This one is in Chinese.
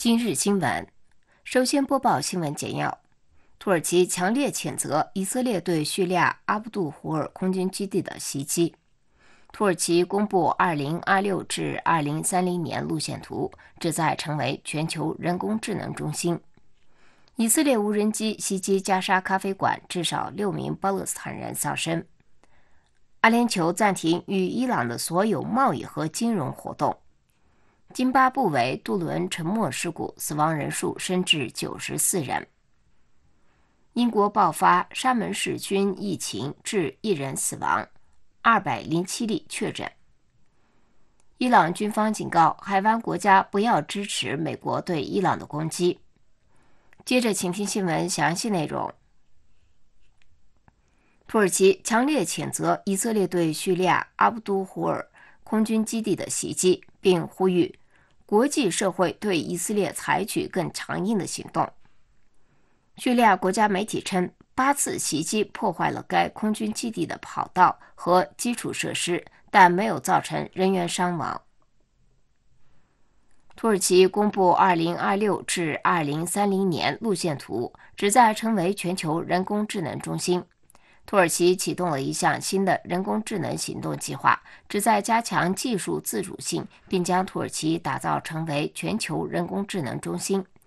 今日新闻，首先播报新闻简要。土耳其强烈谴责以色列对叙利亚阿卜杜胡尔空军基地的袭击。土耳其公布2026至2030年路线图，旨在成为全球人工智能中心。以色列无人机袭击加沙咖啡馆，至少6名巴勒斯坦人丧生。阿联酋暂停与伊朗的所有贸易和金融活动。津巴布韦渡轮沉没事故，死亡人数升至94人。英国爆发沙门氏菌疫情，致1人死亡，207例确诊。伊朗军方警告海湾国家不要支持美国对伊朗的攻击。接着请听新闻详细内容。土耳其强烈谴责以色列对叙利亚阿卜杜胡尔空军基地的袭击，并呼吁国际社会对以色列采取更强硬的行动。叙利亚国家媒体称，8次袭击破坏了该空军基地的跑道和基础设施，但没有造成人员伤亡。土耳其公布2026至2030年路线图，旨在成为全球人工智能中心。土耳其启动了一项新的人工智能行动计划，旨在加强技术自主性，并将土耳其打造成为全球人工智能中心。